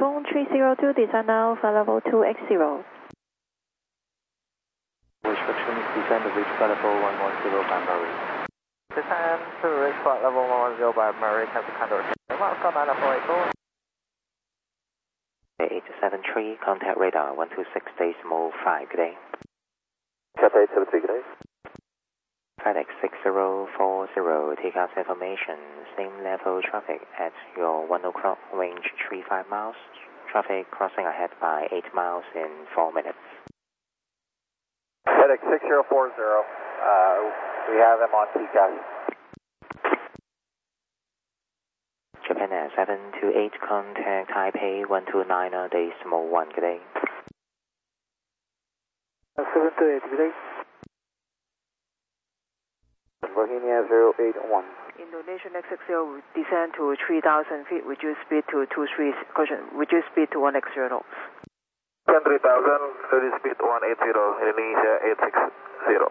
Kong 302, descend now for level 2X0. Restrictions, descend to reach flight level 110 by Murray. Descend to reach flight level 110 by Murray, Captain Condor. Moscow 9484. 873, contact radar 126.5, good day. Cathay 873, good day. FedEx 6040, take out information, same level traffic at your 1 o'clock, range 35 miles, traffic crossing ahead by 8 miles in 4 minutes. FedEx 6040, we have them on TCAS. Japan Air 728, contact Taipei 129.1, good day. 728, good day. Bohemia 081. Indonesian X60 descend to 3,000 feet, reduce speed to 23, caution, reduce speed to 1x0 knots. 10,3000, reduce speed 180, Indonesia 860.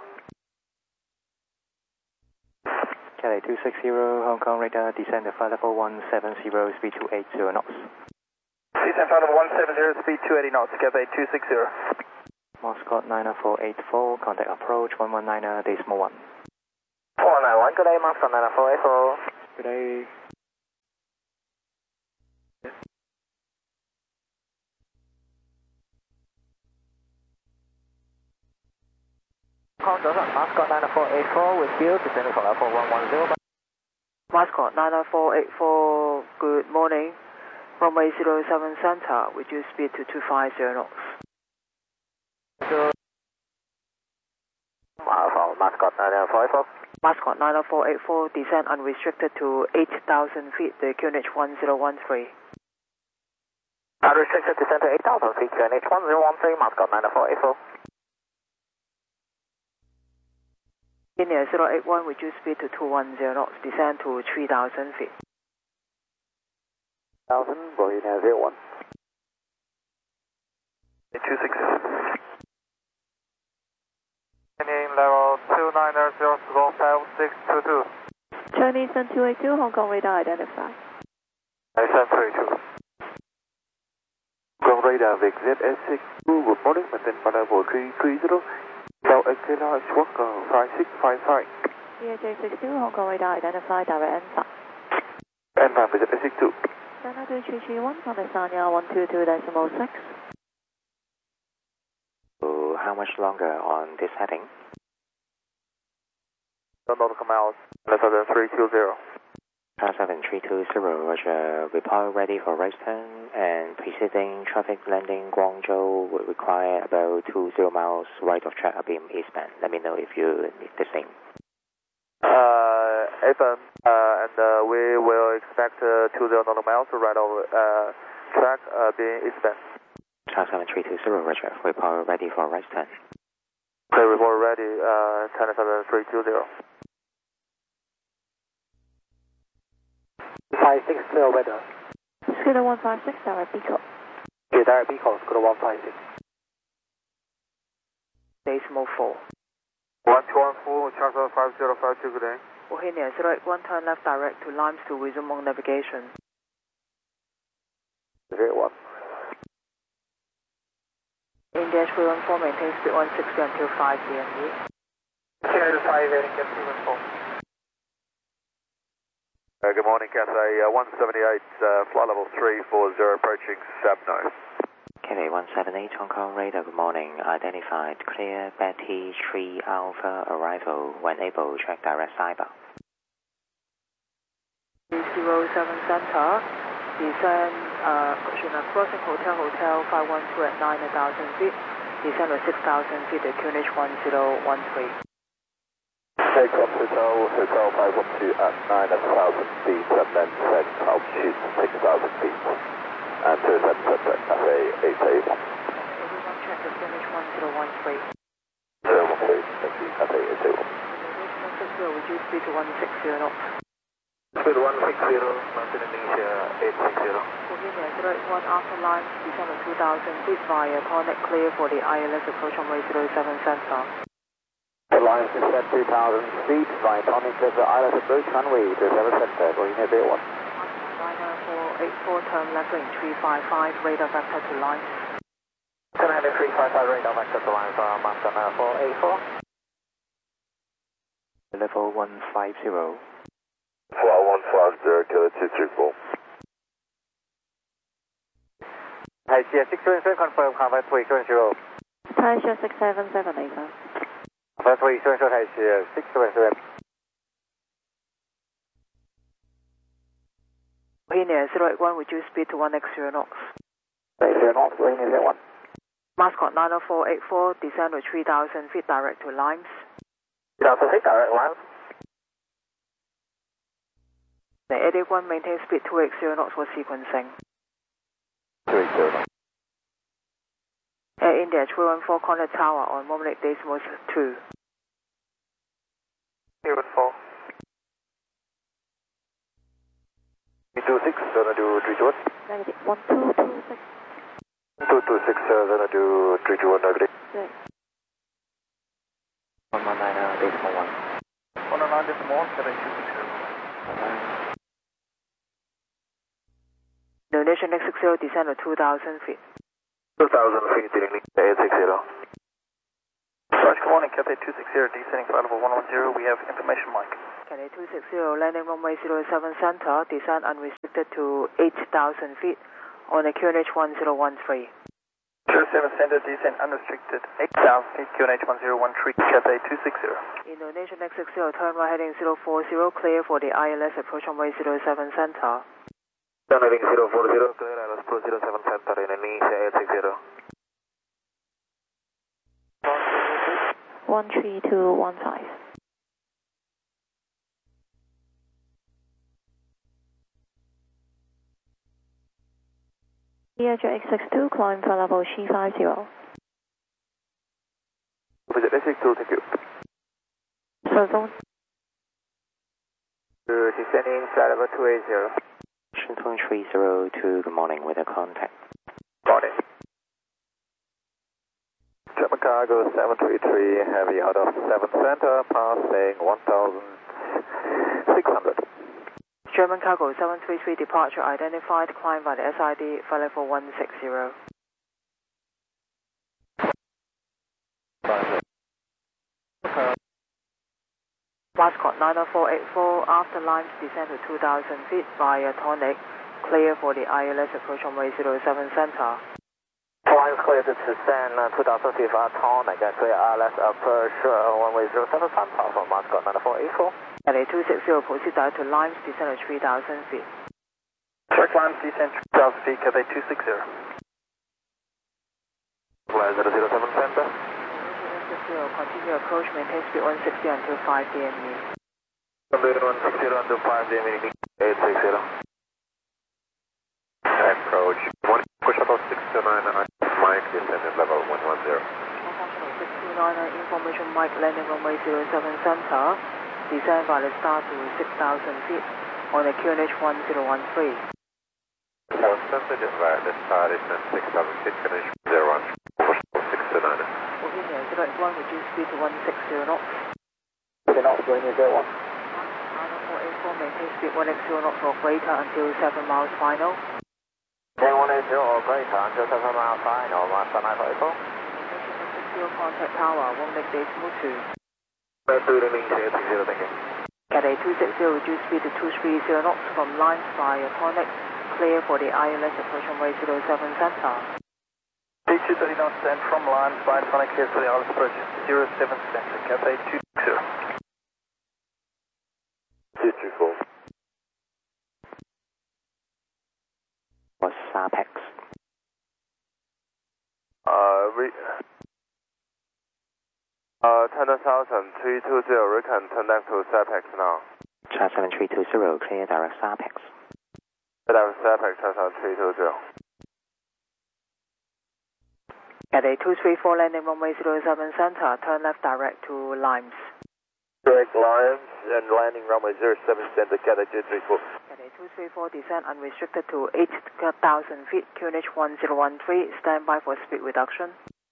Cathay 260, Hong Kong radar, descend to flight level 170, speed 280 knots. Descend flight level 170, speed 280 knots, Cathay 260. Moscow 90484, contact approach 119.1. 491, good day, Moscow 90484. Good day. Moscow 90484 with you, descending from level 110. Moscow 90484, good morning. Runway 07 center, reduce speed to 250 knots. Moscow 90484. Moscow 90484, descend unrestricted to 8,000 feet, the QNH 1013. Unrestricted descent to 8,000 feet, QNH 1013, Moscow 90484. India 081, reduce speed to 210 knots, descend to 3,000 feet. 1,000, Bohemia 01. 260. Level 29005622. Chinese 282, Hong Kong radar identified. 9732. Hong Kong radar Vic ZS6, good morning, maintain flight level 330. South Excella Squawker 5655. EJ62, Hong Kong radar identified, direct N5. N5 visit S62. China 2331, contact Sanya 122.6. So how much longer on this heading? Nautical miles, less than 320. Car 7320, Roger, report ready for right turn, and preceding traffic landing Guangzhou would require about 20 miles right of track beam eastbound. Let me know if you need the same. FM, and we will expect 20 nautical miles right over track being eastbound. Car 7320, Roger, report ready for right turn. Okay, report ready, 10,320. 56 clear weather. Scooter 156, direct Pico. Okay, direct Pico, Scooter 156. Decimal 4. 1214, Charter 5052, good day. Bohemia 081, turn left direct to Limes to resume on navigation. 01. India 314, maintain speed 160 until 5 DME. Canada 5, India 314. Good morning, Cathay 178, flight level 340, approaching Sabno. Cathay 178, Hong Kong radar, good morning. Identified clear Betty 3 Alpha arrival when able, check direct cyber. 07 center, descend, crossing hotel 512 at 9,000 feet, descend to 6,000 feet, the QNH 1013. Take off hotel 512 at 9,000 feet, and then set altitude 6,000 feet. And to set Cathay 881. Everyone check the QNH 1013. 013, thank you, Cathay 881. Reduce speed to 160 knots. Speed 160, Mountain Indonesia 860. Bohemia 081, after Limes, descend to 2,000 feet via Connect clear for the ILS approach on way 07 center. The line is at 2,000 feet, via Tonic River Island approach runway 07 center, Bohemia 01. 484, turn left lane 355, radar vector to line. Turn left 355, radar vector to line from Master 484. Level 150. 4150, Kilo 234. Taisha 677, confirm, contact 370. Taisha 677, Lisa. Contact 370, Taisha 677. Bohemia 081, reduce speed to 1x0 knots. 0 knots, Bohemia 01. Mascot 90484, descend to 3000 feet direct to Limes. 3000 feet direct line. The 81, maintain speed 2x0 knots for sequencing. 280 knots. Air India 314, contact tower on Mobilec Decimal 2. 314. 326, gonna do 321. Negative 1226. 226, gonna do 321 negative. 6. 119, decimal 1. 109 decimal 1, 7260. Indonesia next 60, descend to 2000 feet. 2000 feet, dealing 860. Sarge, good morning, Cathay 260, descending flight level 110, we have information mic. Cathay 260, landing runway 07 center, descend unrestricted to 8,000 feet on a QNH 1013. 07 center, descend unrestricted 8,000 feet, QNH 1013, Cathay 260. Indonesia next 60, turn right heading 040, clear for the ILS approach runway 07 center. Turn heading 040, clear ILS approach 07 center, Indonesia 860. 13215. EAJ X62, climb for level C50. Visit S62, thank you. So zone Descending flight level 280. Shinton 302, good morning, with a contact. Morning. German cargo 733, heavy out of 7 center, passing 1,600. German cargo 733, departure identified, climb by the SID, flight level 160. Mascot 90484, after Limes descend to 2000 feet via Tonic, clear for the ILS approach runway 07 center. Lines clear to descend 2000 feet via Tonic, clear ILS approach runway 07 center from Mascot 90484. Cathay 260, proceed direct to Limes, descend to 3000 feet. Check Limes, descend 3000 feet, Cathay 260. Flight 007 center. Continue approach, maintain speed 160 until 5 DME. 160 until 5 DME, 860. Approach, push about 629, Mike, descend at level 110. Functional 629, information Mike, landing runway 07 center, descend by the start to 6,000 feet on a QNH 1013. One center, just via the start is 6,000 feet, QNH 01, push about 629. Bohemia 081, reduce speed to 160 knots. 60 knots, Bohemia 01. 90484, maintain speed 1x0 knots or greater until 7 miles final. 180 or greater until 7 miles final, Master 944. Contact tower, Mobilec Decimal 2. Thank you. Cathay 260, reduce speed to 230 knots from Limes via Tonic, clear for the ILS approach runway 07 center. T230 knots and from Limes by Tonic here for the ILS approach 07 center, Cathay 260. 224. Was SAPEX. Thunder Southern 320, we can turn back to SAPEX now. Chart 7320, clear direct SAPEX. Direct SAPEX, Chart 320. Cathay 234, landing runway 07 center, turn left direct to Limes. Direct Limes and landing runway 07 center, Cathay 234. Cathay 234, descend unrestricted to 8,000 feet, QNH 1013, stand by for speed reduction.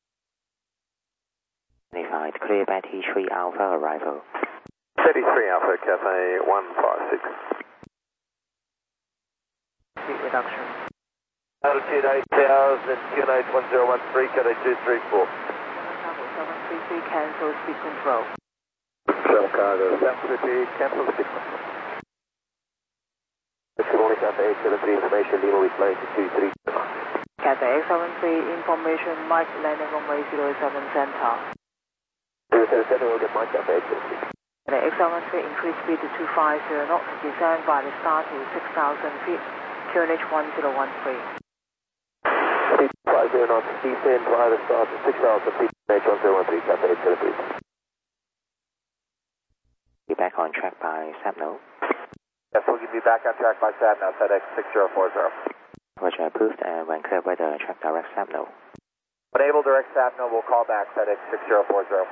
Unified, clear Betty 3 Alpha arrival. 33 Alpha, Cathay 156. speed reduction. Altitude 8000, QNH 1013, Cathay 234. Cargo 733, cancel speed control. Shell Cargo 733, cancel speed control. Good morning, Cathay 873, information, Lima with flight 233. Cathay X73, information, Mike landing runway 07 center. 077 will get Mike Cathay 873. Cathay X73, increase speed to 250 knots, descend by the start to 6,000 feet, QNH 1013. Speed 50 knots, descend via the start to 6,000 feet, QNH 1013, Cathay 873. Be back on track by SAPNO. Yes, we'll be back on track by SAT now, FedEx 6040. Roger, approved, and when cleared by the track direct SAPNO. When able, direct SAT, we'll call back FedEx 6040.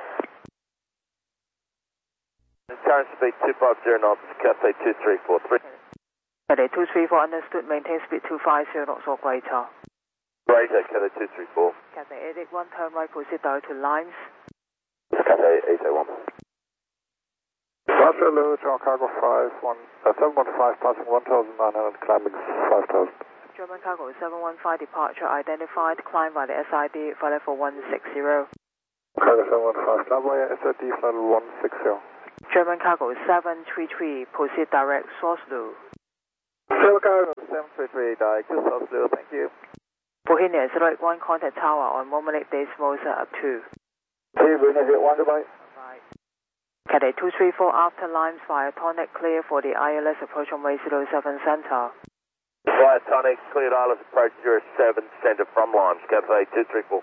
Current speed 250 knots, Cathay 2343. Cathay 234, understood, maintain speed 250 knots or greater. Greater, Cathay 234. Cathay 881, turn right, proceed direct to lines. Cathay 881. Departure low, John Cargo 715, passing 1,900, climbing 5,000. German Cargo 715, departure identified, climb by the SID, flight level 160. Cargo 715, climb via SID, flight level 160. German Cargo 733, proceed direct, Source-Lu. German Cargo 733, direct to Source-Lu, thank you. Bohemia 081, contact tower on Momelec Days Moser up to. Hey, Bohemia 01, goodbye. Cathay 234, after lines via Tonic, clear for the ILS approach runway 07 center. Via Tonic, cleared ILS approach 07 center from Limes, Cathay 234.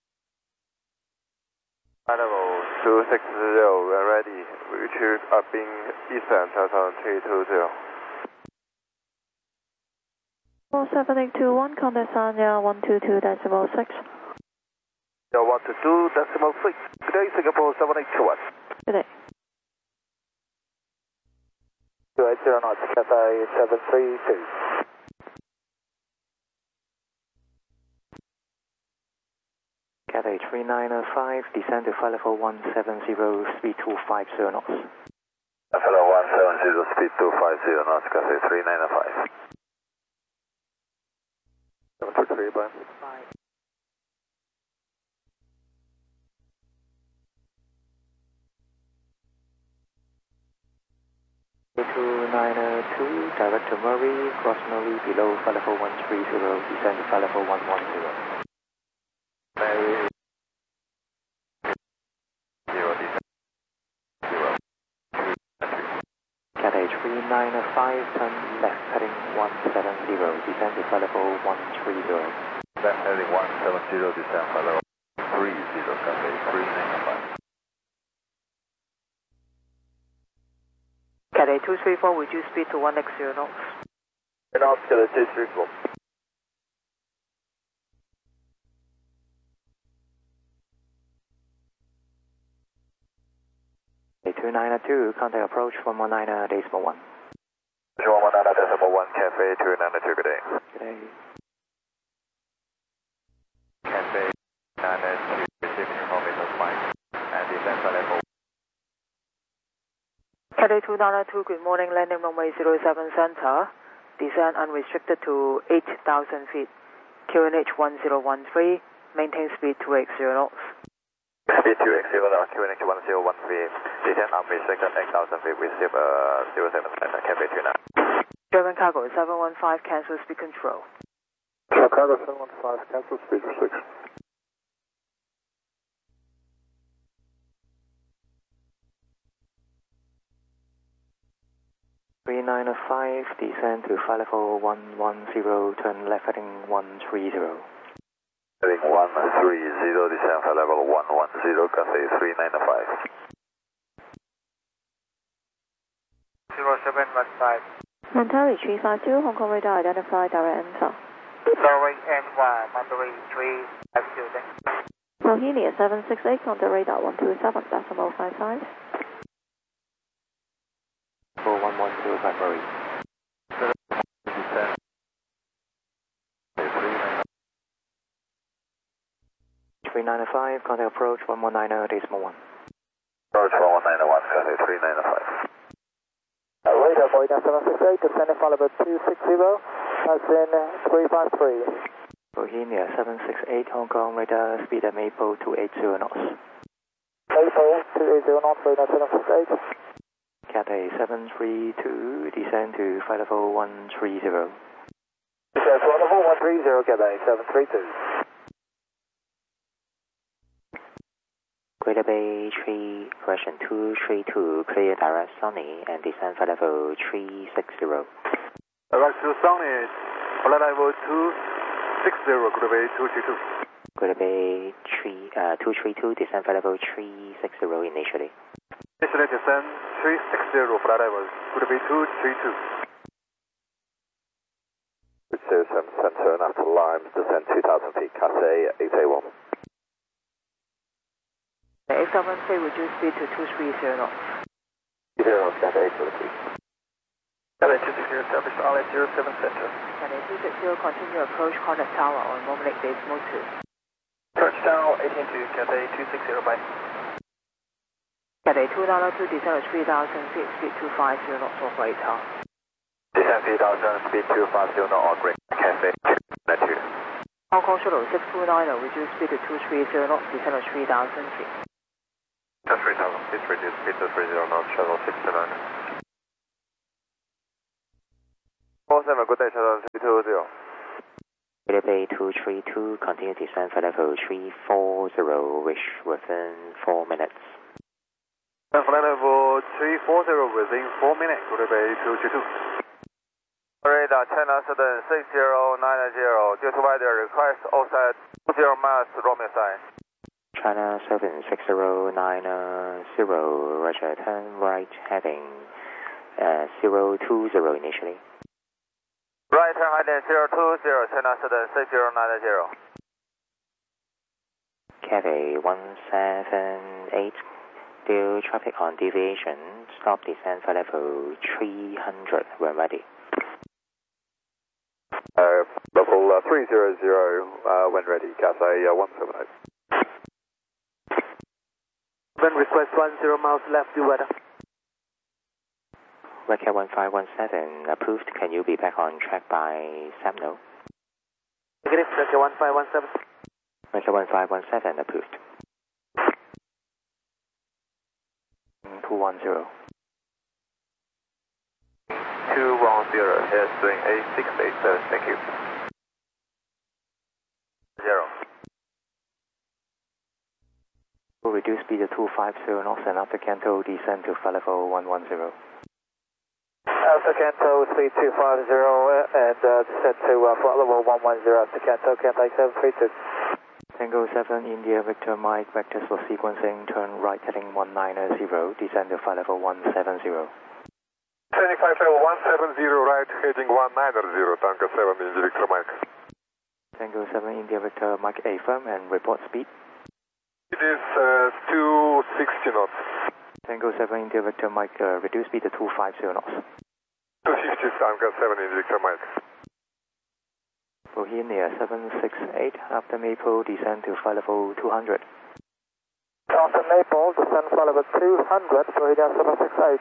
Animal 260, we're ready. Retrieve upping eastbound 320. 47821, contact Sanya 122.6. 122.6. Good day, Singapore 7821. Good day. 280 knots, Cathay 732. Cathay 3905, descend to flight level 170, speed 250 knots. Hello, 170, speed 250 knots, Cathay 3905. 723, bye. Bye. A2902, direct to Murray, cross Murray, below flight level 130, descend to flight level 110. Mary 0, descend 0. Cathay 3905, turn left heading 170, descend to flight level 130. Left heading 170, descend flight level 30, Cathay 3905. Cathay 234, reduce speed to 160 knots. Knots, Cathay 234. A2902, contact approach 119.1. 119.1, Cathay 292, good day. Good day. Cathay 992, receiving information of Mike, and descend flight level. Cathay 292, good morning, landing runway 07 center. Descend unrestricted to 8,000 feet. QNH 1013, maintain speed 280 knots. Speed 280 knots, QNH 1013, descend unrestricted 8,000 feet, receive 07 center, Cathay 29. German Cargo 715, cancel speed control. John Cargo 715, cancel speed restriction. A3905, descend to flight level 110, turn left heading 130. Heading 130, descend flight level 110, Cathay 3905. 0715. Mandarin 350, Hong Kong radar identified, direct enter. Norway NY, Mandarin 350. Bohemia 768, contact radar 127.55. 4110 by Murray. Descend. 3905, contact approach 119.1. Approach 1191, Cathay 3905. Radar Boeing 768, descending flight level 260. That's in 353. Bohemia 768 Hong Kong, radar speed at Maple 280 knots. Maple 280 knots, radar 768. Cathay 732, descend to flight level 130. Flight level 130, Cathay 732. Greater Bay 3, correction 232, clear direct Sunny and descend flight level 360. Direct to Sunny, flight level 260, Greater Bay 232. Greater Bay 232, descend flight level 360 initially. Initially descend 360, flight level Greater Bay 232. 07 center and after Limes, descend 2,000 feet, Cathay 8A1. 873, reduce speed to 230 knots. 0, Cathay 823. Cathay 260, establish RLS 07 center. Cathay 260, continue approach Contact Tower on Momelake Decimal 2. Touchdown 18 to Cathay 260, bye. Cathay 292, descend at 3,000 feet, speed 250 knots, operator. Descend 3,000, speed 250 knots, operate. Cathay 292. Hong Kong Shuttle 6290, reduce speed to 230 knots, descend at 3,000 feet. 3,000 feet, reduce speed to 30 knots, shuttle 629. 47, good day, shuttle 320. Greater Bay 232, continue descend flight level 340, reach within 4 minutes. Flight level 340 within 4 minutes, Greater Bay 232. Radar China Southern 6090, due to weather request outside 20 miles roaming sign. China 76090, roger, turn right heading 020 initially. Right turn heading 020, China Southern 6090. Cathay 178, still traffic on deviation, stop descend flight level 300 when ready. Level 300, when ready, Cathay 178. Then request 10 miles left due weather. Redcat 1517, approved. Can you be back on track by SAMNO? Negative, Redcat 1517. Redcat 1517, approved. 210. 210, here's doing A687, thank you. 0. We'll reduce speed to 250 knots and after Canto descend to flight level 110. After Canto 3250 and descend to flight level 110 after Canto, Cathay 732. Tango 7, India, Victor Mike, vectors for sequencing, turn right heading 190, descend to flight level 170. 25 level 170, right heading 190, Tango 7, India, Victor Mike. Tango 7, India, Victor Mike, affirm and report speed. It is 260 knots. Tango 7, India, Victor Mike, reduce speed to 250 knots. 250, Tango 7, India, Victor Mike. Bohemia 768, after Maple, descend to flight level 200. After Maple, descend flight level 200, Bohemia 768.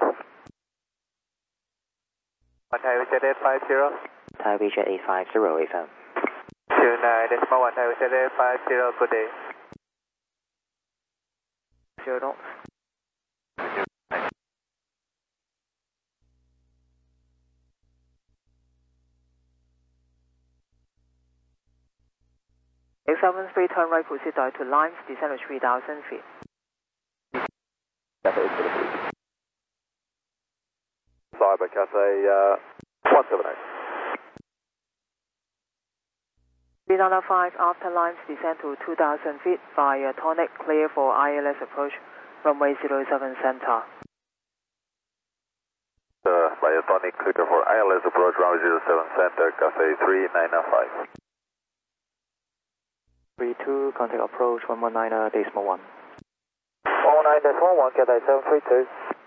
Thai Vision 850. Thai Vision 850, affirm. 29.1, Thai Vision 850, good day. 0 knots. A73, turn right, proceed direct to Limes, descend at 3,000 feet. Cyber Cathay 178. 395, after Limes, descend to 2,000 feet via Tonic, clear for ILS approach, runway 07 center. Via Tonic, clear for ILS approach, runway 07 center, Cathay 3995. 32, contact approach 119, decimal 1. 19.1, Cathay 732.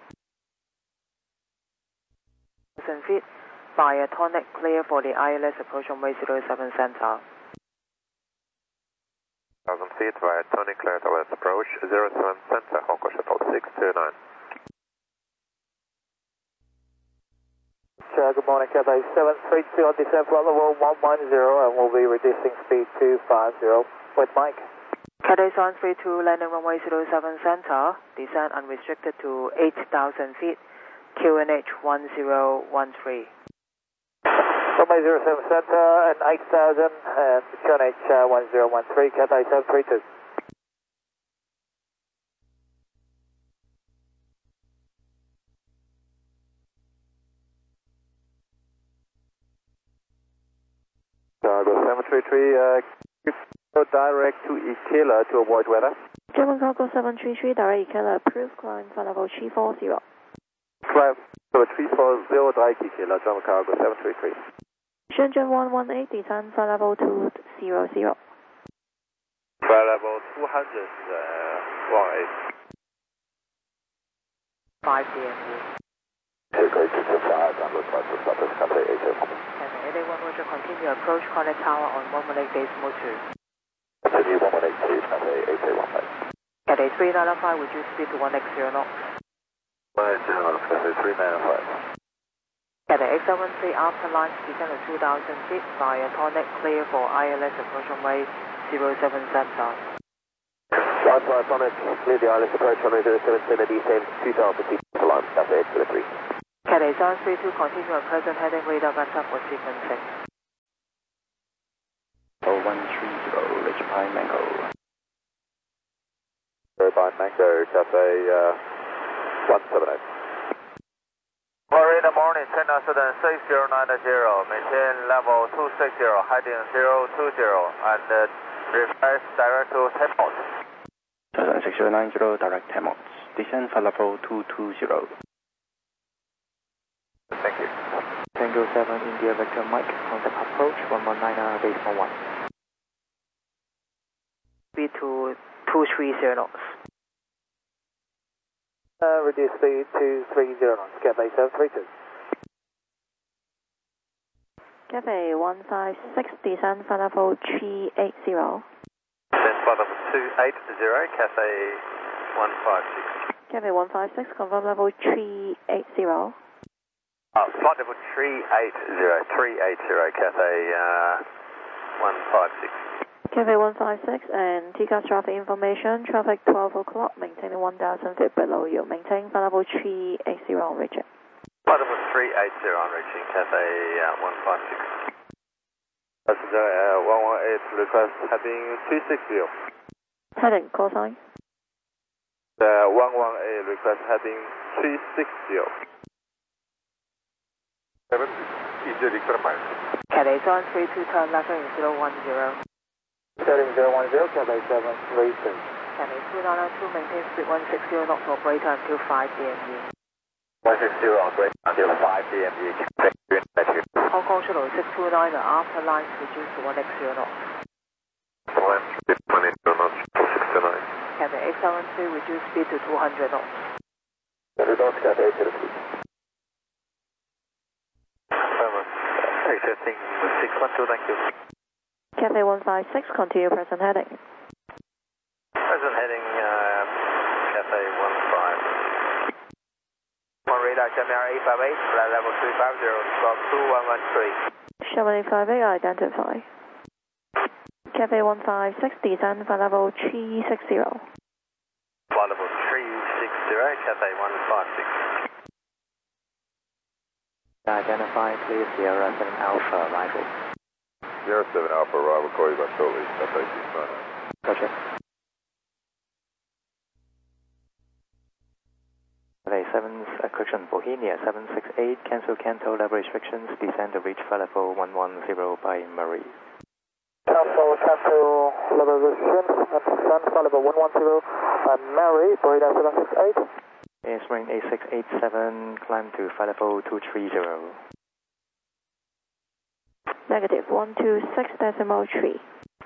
1,000 feet via Tonic, clear for the ILS approach, runway 07 center. 1,000 feet via Tonic, clear ILS approach, 07 center, Hong Kong Shuttle 629. good morning, Cathay 732 on descent flight level 110 and we'll be reducing speed to 50 with Mike. Cathay 732 landing runway 07 center, descent unrestricted to 8,000 feet, QNH 1013. Runway 07 center and 8,000 and QNH 1013, Cathay 732. Cargo 733, go direct to Ikela to avoid weather. German Cargo 733, direct Ikela, approved, climb flight level 340. Climb 340, direct Ikela, German Cargo 733. Shenzhen 118, descend flight level 200. Flight level 200, 5 DMU. Great to 5, I'm looking for Southwest Cathay 881. Cathay 81 Roger, continue approach connect tower on 118.2. Continue 118, Cathay 881. Cathay 395, reduce speed to 1x0 knots. 180, Cathay 395. Cathay 873 after launch, descend to 2,000 feet via Tonic, clear for ILS approach runway 07 center. Line Tonic, clear the ILS approach runway 07 center, descend 2,000 feet to line, Cathay 873. Cathay 732, continue at present heading radar backup for sequencing. 0130, Richard Pine Mango. Turbine Mango, Cathay 178. Marina morning, 10 6090, maintain level 260, heading 020, and reverse direct to Temple. 6090, direct Temple. Descend flight level 220. Thank you. Tango 7, India Victor Mike, contact approach 119, base 11. Speed to 230 knots. Reduce speed to 30 knots, Cathay 732. Cathay 156, descend flight level 380. Descend flight level 280, Cathay 156. Cathay 156, confirm level 380. Flight level 380, Cathay 156. Cathay 156 and TCAS traffic information, traffic 12 o'clock, maintaining 1,000 feet below you. Maintain flight level 380 on Richard. Flight level 380 on reaching Cathay 156. Passenger 118, request heading 360. Heading, call sign. 118, request heading 360. 7, India Victor Mike. Cathay 732, turn left heading 010. Heading 010, Cathay 732. Cathay 292, maintain speed 160 knots, operator until 5 DMU. 160, operator until 5 DMU. Hong Kong Shuttle 629, after lines reduced to 1x0 knots. 180 knots, 269. Cathay 873, reduce speed to 200 knots. Cathay 873. Accepting 612, thank you. Cathay 156, continue present heading. Present heading, Cathay 15. On radar, Gemini 858, flight level 350, stop 2113. Sherman 858, identify. Cathay 156, descend flight level 360. Flight level 360, Cathay 156. Identify, clear Sierra 7 Alpha arrival. Sierra 7 Alpha arrival, call you back shortly, Cathay 699. Roger. Cathay 7's correction, Bohemia 768, cancel Canto level restrictions, descend to reach flight level 110 by Marie. Cancel level restrictions, and descend flight level 110 by Mary, Bohemia 768. Airstream 8687, climb to flight level 230. Negative 126.3.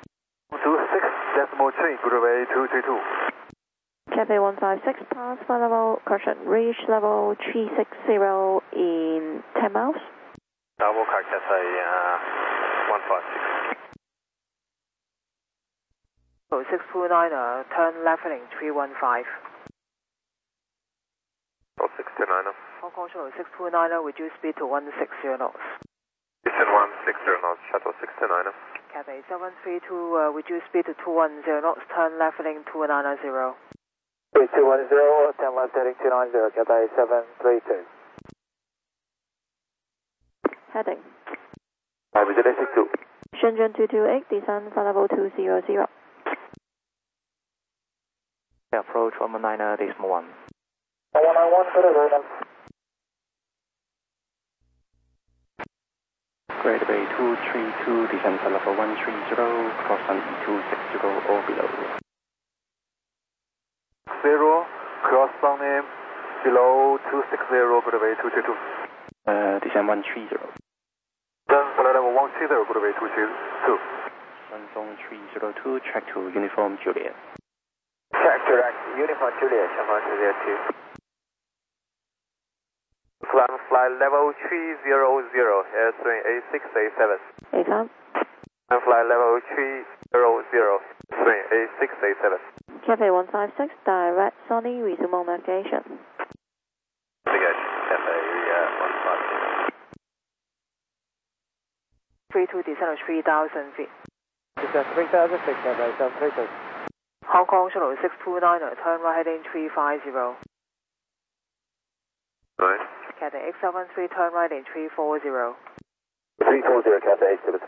126.3, good away 232. Cathay 156, pass flight level, correction, reach level 360 in 10 miles. Double car Cathay 156. So 629, turn left heading 315. 629. Hong Kong Shuttle 629, reduce speed to 160 knots. Houston 160 knots, Shuttle 629. Cathay 732, reduce speed to 210 knots, turn left heading 290. 3210, turn left heading 290, Cathay 732. Heading. 562. Shenzhen 228, descend flight level 200. Approach 119, decimal 1. 191, good over. Greater Bay 232, descend flight level 130, cross on E260 or below. 0, cross on name, below 260, Greater Bay 232. Descend 130. Then flight level 130, Greater Bay 232. Shenzhong 302, track to Uniform Juliet. Track direct, Uniform Juliet, Shanghai 202. Flight level 300, airstream A687. A-time. And flight level 300, airstream A687. Cathay 156, direct Sony, resume on navigation. Again, Cathay 32, descend to 3,000 feet. Descend 3,000 feet, Cathay 732. Hong Kong Shuttle 629, turn right heading 350. Right. Cathay 873, turn right heading 340. 340, Cathay 873.